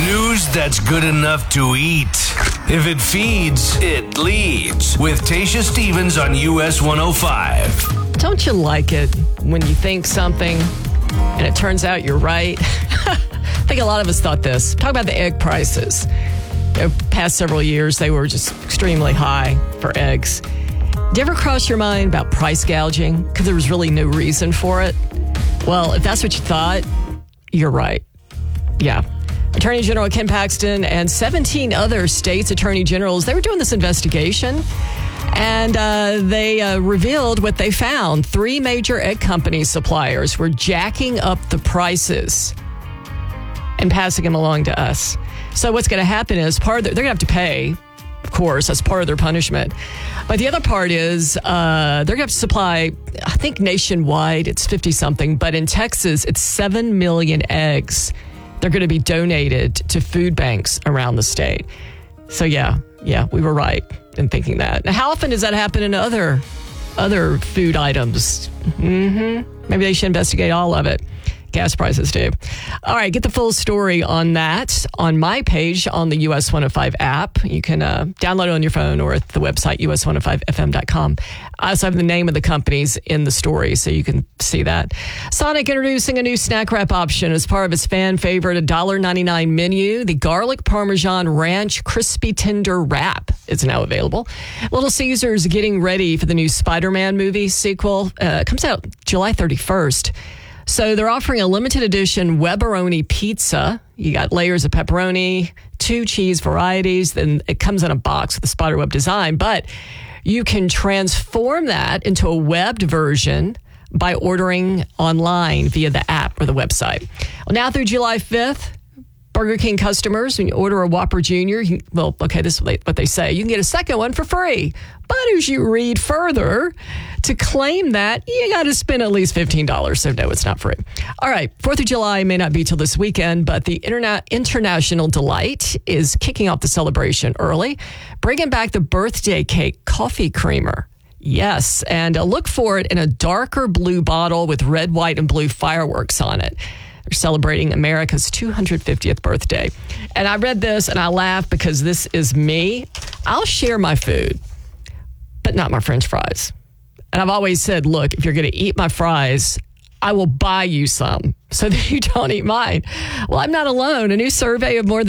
News that's good enough to eat. If it feeds, it leads. With Tasha Stevens on US 105. Don't you like it when you think something and it turns out you're right? I think a lot of us thought this. Talk about the egg prices. The past several years, they were just extremely high for eggs. Did you ever cross your mind about price gouging because there was really no reason for it? Well, if that's what you thought, you're right. Yeah. Attorney General Ken Paxton and 17 other states' attorney generals, they were doing this investigation, and they revealed what they found. 3 major egg company suppliers were jacking up the prices and passing them along to us. So what's going to happen is they're going to have to pay, of course, that's part of their punishment. But the other part is they're going to have to supply, I think nationwide, it's 50-something, but in Texas, it's 7 million eggs. They're going to be donated to food banks around the state. So yeah, we were right in thinking that. Now, how often does that happen in other food items? Maybe they should investigate all of it. Gas prices do. All right, get the full story on that on my page on the US 105 app. You can download it on your phone or at the website, us105fm.com. I also have the name of the companies in the story, so you can see that. Sonic introducing a new snack wrap option as part of its fan favorite $1.99 menu. The Garlic Parmesan Ranch Crispy Tender Wrap is now available. Little Caesars getting ready for the new Spider-Man movie sequel. It comes out July 31st. So they're offering a limited edition Webberoni pizza. You got layers of pepperoni, 2 cheese varieties, then it comes in a box with a spiderweb design. But you can transform that into a webbed version by ordering online via the app or the website. Well, now through July 5th, Burger King customers, when you order a Whopper Jr., this is what they say. You can get a second one for free. But as you read further, to claim that, you got to spend at least $15. So no, it's not free. All right, 4th of July may not be till this weekend, but the International Delight is kicking off the celebration early, bringing back the birthday cake coffee creamer. Yes, and look for it in a darker blue bottle with red, white, and blue fireworks on it. They're celebrating America's 250th birthday. And I read this and I laughed because this is me. I'll share my food, but not my French fries. And I've always said, look, if you're going to eat my fries, I will buy you some so that you don't eat mine. Well, I'm not alone. A new survey of more than